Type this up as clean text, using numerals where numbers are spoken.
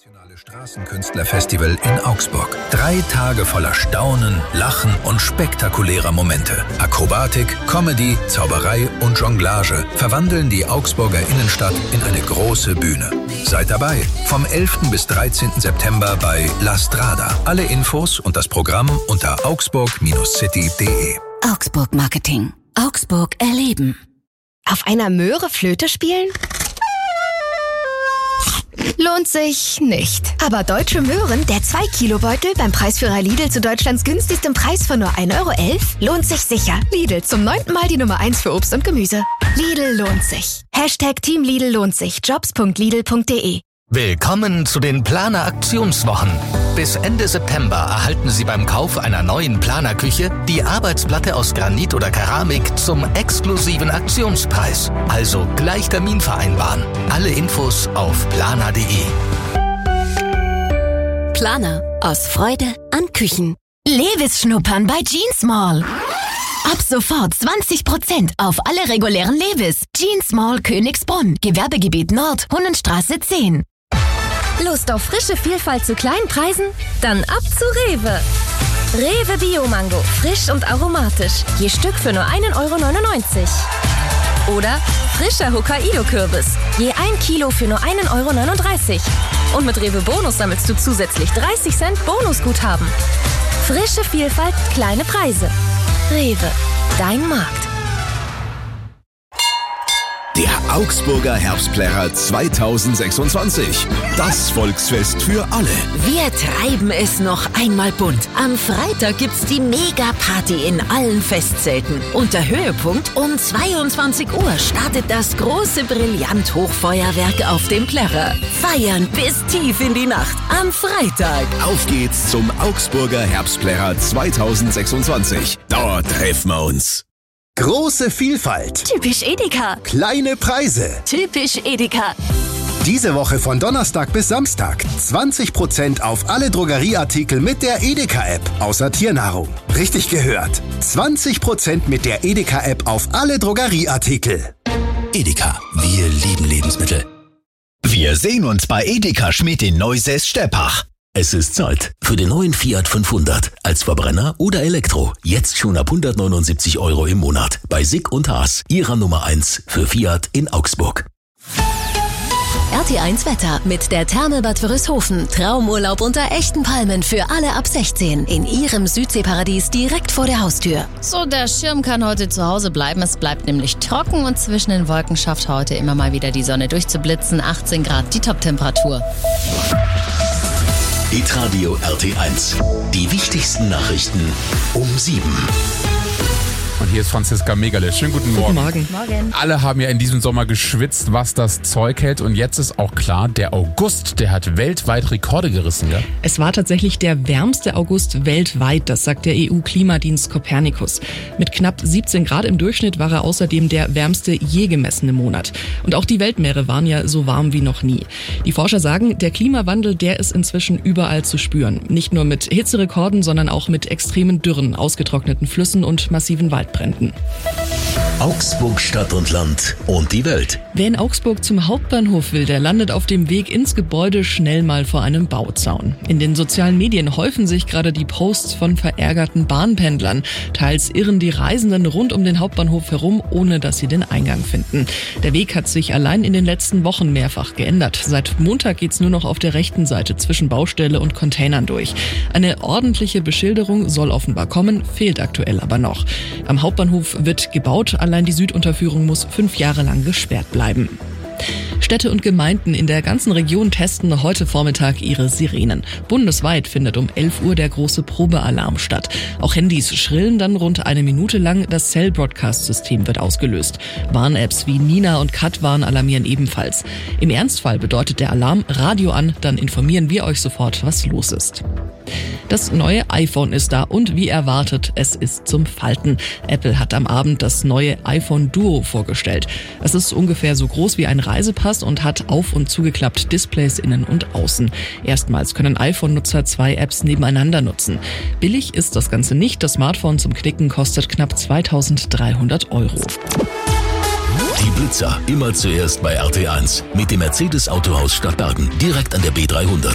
Internationale Straßenkünstlerfestival in Augsburg. 3 Tage voller Staunen, Lachen und spektakulärer Momente. Akrobatik, Comedy, Zauberei und Jonglage verwandeln die Augsburger Innenstadt in eine große Bühne. Seid dabei vom 11. bis 13. September bei La Strada. Alle Infos und das Programm unter augsburg-city.de. Augsburg Marketing. Augsburg erleben. Auf einer Möhre Flöte spielen? Lohnt sich nicht. Aber Deutsche Möhren, der 2-Kilo-Beutel beim Preisführer Lidl zu Deutschlands günstigstem Preis von nur 1,11 € lohnt sich sicher. Lidl, zum 9. Mal die Nummer 1 für Obst und Gemüse. Lidl lohnt sich. #Team Lidl lohnt sich. Jobs.lidl.de. Willkommen zu den Planer Aktionswochen. Bis Ende September erhalten Sie beim Kauf einer neuen Planerküche die Arbeitsplatte aus Granit oder Keramik zum exklusiven Aktionspreis. Also gleich Termin vereinbaren. Alle Infos auf planer.de. Planer. Aus Freude an Küchen. Levis schnuppern bei Jeans Mall. Ab sofort 20% auf alle regulären Levis. Jeans Mall Königsbrunn. Gewerbegebiet Nord, Hunnenstraße 10. Lust auf frische Vielfalt zu kleinen Preisen? Dann ab zu Rewe. Rewe Bio-Mango, frisch und aromatisch. Je Stück für nur 1,99 €. Oder frischer Hokkaido-Kürbis. Je 1 Kilo für nur 1,39 €. Und mit Rewe Bonus sammelst du zusätzlich 30 Cent Bonusguthaben. Frische Vielfalt, kleine Preise. Rewe, dein Markt. Der Augsburger Herbstplärrer 2026. Das Volksfest für alle. Wir treiben es noch einmal bunt. Am Freitag gibt's die Mega-Party in allen Festzelten. Und der Höhepunkt: um 22 Uhr startet das große Brillant-Hochfeuerwerk auf dem Plärrer. Feiern bis tief in die Nacht am Freitag. Auf geht's zum Augsburger Herbstplärrer 2026. Dort treffen wir uns. Große Vielfalt. Typisch Edeka. Kleine Preise. Typisch Edeka. Diese Woche von Donnerstag bis Samstag 20% auf alle Drogerieartikel mit der Edeka-App, außer Tiernahrung. Richtig gehört. 20% mit der Edeka-App auf alle Drogerieartikel. Edeka, wir lieben Lebensmittel. Wir sehen uns bei Edeka Schmidt in Neusäß-Steppach. Es ist Zeit für den neuen Fiat 500. Als Verbrenner oder Elektro. Jetzt schon ab 179 € im Monat. Bei Sick und Haas, Ihrer Nummer 1 für Fiat in Augsburg. RT1 Wetter mit der Therme Bad Wörishofen. Traumurlaub unter echten Palmen für alle ab 16. In Ihrem Südseeparadies direkt vor der Haustür. So, der Schirm kann heute zu Hause bleiben. Es bleibt nämlich trocken und zwischen den Wolken schafft heute immer mal wieder die Sonne durchzublitzen. 18 Grad die Toptemperatur. Hitradio RT1. Die wichtigsten Nachrichten um 7. Und hier ist Franziska Megale. Schönen guten Morgen. Guten Morgen. Alle haben ja in diesem Sommer geschwitzt, was das Zeug hält. Und jetzt ist auch klar, der August, der hat weltweit Rekorde gerissen. Gell? Es war tatsächlich der wärmste August weltweit, das sagt der EU-Klimadienst Copernicus. Mit knapp 17 Grad im Durchschnitt war er außerdem der wärmste je gemessene Monat. Und auch die Weltmeere waren ja so warm wie noch nie. Die Forscher sagen, der Klimawandel, der ist inzwischen überall zu spüren. Nicht nur mit Hitzerekorden, sondern auch mit extremen Dürren, ausgetrockneten Flüssen und massiven Waldbränden. Augsburg Stadt und Land und die Welt. Wer in Augsburg zum Hauptbahnhof will, der landet auf dem Weg ins Gebäude schnell mal vor einem Bauzaun. In den sozialen Medien häufen sich gerade die Posts von verärgerten Bahnpendlern. Teils irren die Reisenden rund um den Hauptbahnhof herum, ohne dass sie den Eingang finden. Der Weg hat sich allein in den letzten Wochen mehrfach geändert. Seit Montag geht's nur noch auf der rechten Seite zwischen Baustelle und Containern durch. Eine ordentliche Beschilderung soll offenbar kommen, fehlt aktuell aber noch. Am Hauptbahnhof wird gebaut, allein die Südunterführung muss 5 Jahre lang gesperrt bleiben. Städte und Gemeinden in der ganzen Region testen heute Vormittag ihre Sirenen. Bundesweit findet um 11 Uhr der große Probealarm statt. Auch Handys schrillen dann rund 1 Minute lang, das Cell-Broadcast-System wird ausgelöst. Warn-Apps wie Nina und Katwarn alarmieren ebenfalls. Im Ernstfall bedeutet der Alarm Radio an, dann informieren wir euch sofort, was los ist. Das neue iPhone ist da und wie erwartet, es ist zum Falten. Apple hat am Abend das neue iPhone Duo vorgestellt. Es ist ungefähr so groß wie ein Reisepass und hat auf- und zugeklappt Displays innen und außen. Erstmals können iPhone-Nutzer 2 Apps nebeneinander nutzen. Billig ist das Ganze nicht. Das Smartphone zum Knicken kostet knapp 2.300 €. Die Blitzer immer zuerst bei RT1 mit dem Mercedes Autohaus Stadtbergen direkt an der B300.